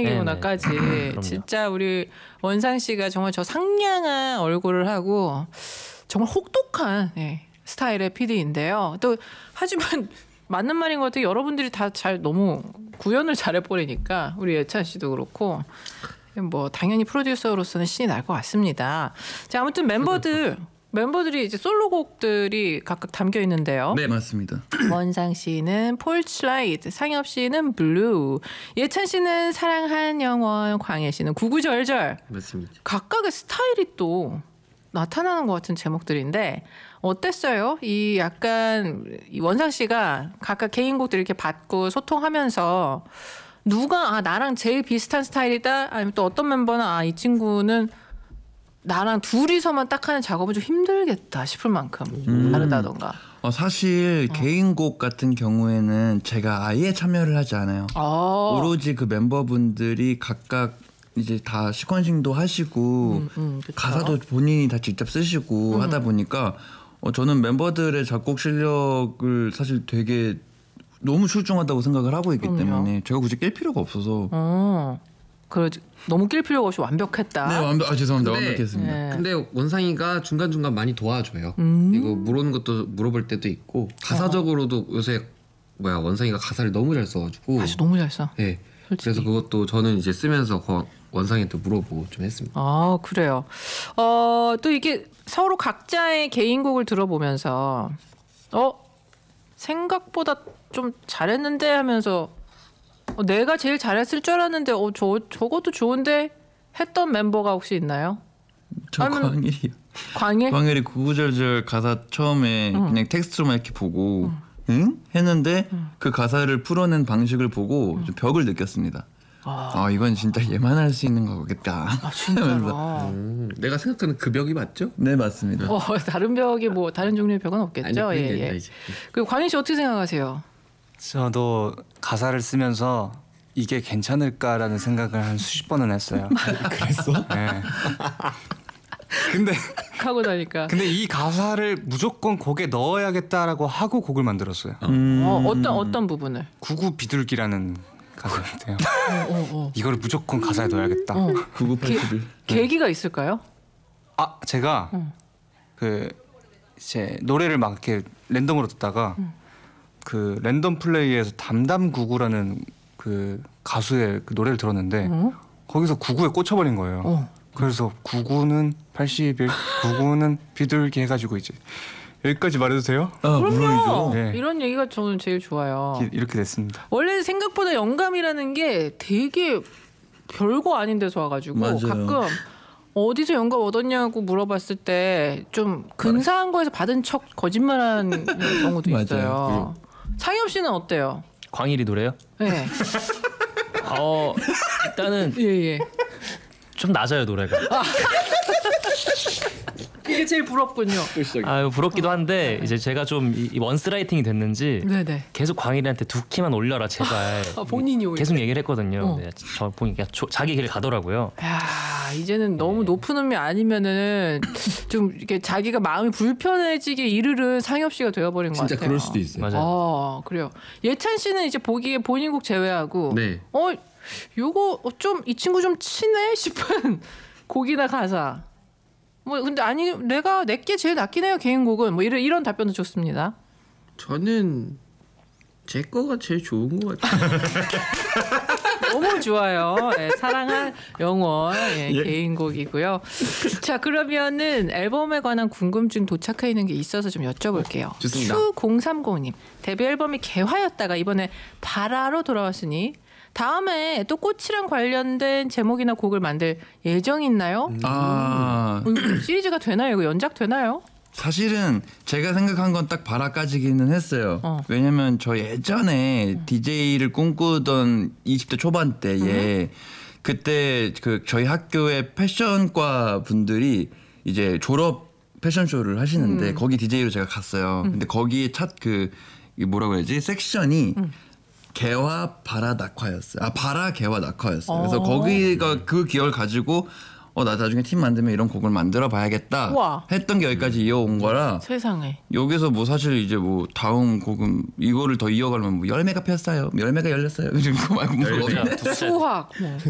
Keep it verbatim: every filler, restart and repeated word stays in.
얘기구나까지. 진짜 우리 원상 씨가 정말 저 상냥한 얼굴을 하고 정말 혹독한 네, 스타일의 피디인데요. 또 하지만 맞는 말인 것 같아요. 여러분들이 다 잘 너무 구현을 잘해버리니까 우리 예찬 씨도 그렇고 뭐 당연히 프로듀서로서는 신이 날 것 같습니다. 자, 아무튼 멤버들 멤버들이 이제 솔로곡들이 각각 담겨 있는데요. 네, 맞습니다. 원상 씨는 폴치라이트, 상엽 씨는 블루, 예찬 씨는 사랑한 영원, 광혜 씨는 구구절절. 맞습니다. 각각의 스타일이 또 나타나는 것 같은 제목들인데 어땠어요? 이 약간 이 원상 씨가 각각 개인곡들 이렇게 받고 소통하면서 누가 아 나랑 제일 비슷한 스타일이다, 아니면 또 어떤 멤버는 아 이 친구는 나랑 둘이서만 딱 하는 작업은 좀 힘들겠다 싶을 만큼 음. 다르다던가. 어, 사실 어. 개인곡 같은 경우에는 제가 아예 참여를 하지 않아요. 어. 오로지 그 멤버분들이 각각 이제 다 시퀀싱도 하시고 음, 음, 가사도 본인이 다 직접 쓰시고 음. 하다 보니까 어, 저는 멤버들의 작곡 실력을 사실 되게 너무 출중하다고 생각을 하고 있기 그럼요. 때문에 제가 굳이 낄 필요가 없어서. 어. 그 너무 낄 필요가 없이 완벽했다. 네, 완벽. 아 죄송합니다. 근데, 완벽했습니다. 네. 근데 원상이가 중간 중간 많이 도와줘요. 음. 이거 물어보는 것도 물어볼 때도 있고 가사적으로도 어. 요새 뭐야 원상이가 가사를 너무 잘 써가지고. 아주 너무 잘 써. 네. 솔직히. 그래서 그것도 저는 이제 쓰면서 원상이한테 물어보고 좀 했습니다. 아 그래요. 어, 또 이게 서로 각자의 개인곡을 들어보면서 어 생각보다 좀 잘했는데 하면서. 어, 내가 제일 잘했을 줄 알았는데 어, 저, 저것도 좋은데 했던 멤버가 혹시 있나요? 저 광일이요. 광일? 광일이 구구절절 가사 처음에 응. 그냥 텍스트로만 이렇게 보고 응? 응? 했는데 응. 그 가사를 풀어낸 방식을 보고 좀 벽을 느꼈습니다. 아. 아 이건 진짜 얘만 할 수 있는 거겠다. 아 진짜로? 음, 내가 생각하는 그 벽이 맞죠? 네 맞습니다. 어, 다른 벽이 뭐 다른 종류의 벽은 없겠죠? 아니, 예, 예. 그리고 광일 씨 어떻게 생각하세요? 저도 가사를 쓰면서 이게 괜찮을까라는 생각을 한 수십 번은 했어요. 그랬어? 네. 근데 하고 나니까. 근데 이 가사를 무조건 곡에 넣어야겠다라고 하고 곡을 만들었어요. 음. 어, 어떤 어떤 부분을? 구구 비둘기라는 가사인데요. 어, 어, 어. 이거를 무조건 가사에 넣어야겠다. 어. 구구팔십일. 계기가 있을까요? 아 제가 어. 그 이제 노래를 막 이렇게 랜덤으로 듣다가. 음. 그 랜덤 플레이에서 담담구구라는 그 가수의 그 노래를 들었는데 어? 거기서 구구에 꽂혀버린 거예요. 어. 그래서 구구는 팔십일, 구구는 비둘기 해가지고 이제 여기까지 말해도 돼요? 아, 그럼요. 네. 이런 얘기가 저는 제일 좋아요. 이렇게 됐습니다. 원래 생각보다 영감이라는 게 되게 별거 아닌 데서 와가지고 맞아요. 가끔 어디서 영감 얻었냐고 물어봤을 때 좀 근사한 거에서 받은 척 거짓말한 경우도 있어요. 상엽 씨는 어때요? 광일이 노래요? 네. 어 일단은 예예. 좀 낮아요 노래가. 아. 이게 제일 부럽군요. 아 부럽기도 한데 이제 제가 좀 이 원스라이팅이 됐는지 네네. 계속 광일이한테 두 키만 올려라 제발. 아, 본인이 올려. 계속 얘기를 했거든요. 어. 네, 저 보니까 자기 길 가더라고요. 야 이제는 너무 네. 높은 음이 아니면은 좀 이렇게 자기가 마음이 불편해지게 이르른 상엽 씨가 되어버린 것 같아요. 진짜 그럴 수도 있어요. 맞아요. 아, 그래요. 예찬 씨는 이제 보기에 본인 곡 제외하고 네. 어 요거 좀 이 친구 좀 치네 싶은 곡이나 가사. 뭐 근데 아니 내가 내게 제일 낫긴 해요 개인곡은 뭐 이런 이런 답변도 좋습니다. 저는 제 거가 제일 좋은 것 같아요. 너무 좋아요. 네, 사랑한 영원 예, 예. 개인곡이고요. 자 그러면은 앨범에 관한 궁금증 도착해 있는 게 있어서 좀 여쭤볼게요. 좋습니다. 큐 공삼공님 데뷔 앨범이 개화였다가 이번에 발화로 돌아왔으니 다음에 또 꽃이랑 관련된 제목이나 곡을 만들 예정이 있나요? 음. 아 음, 시리즈가 되나요? 이거 연작 되나요? 사실은 제가 생각한 건 딱 바라까지기는 했어요. 어. 왜냐면 저 예전에 음. 디제이를 꿈꾸던 이십 대 초반 때에 음. 그때 그 저희 학교의 패션과 분들이 이제 졸업 패션쇼를 하시는데 음. 거기 디제이로 제가 갔어요. 음. 근데 거기에 첫 그 뭐라고 해야지 섹션이 음. 개화 바라 낙화였어요. 아 바라 개화 낙화였어요. 그래서 거기가 그 기억을 가지고 어 나 나중에 팀 만들면 이런 곡을 만들어 봐야겠다 우와. 했던 게 여기까지 이어온 거라. 세상에. 여기서 뭐 사실 이제 뭐 다음 곡은 이거를 더 이어가려면 뭐 열매가 폈어요, 열매가 열렸어요. 이런 거 말고 뭐 수학. 뭐.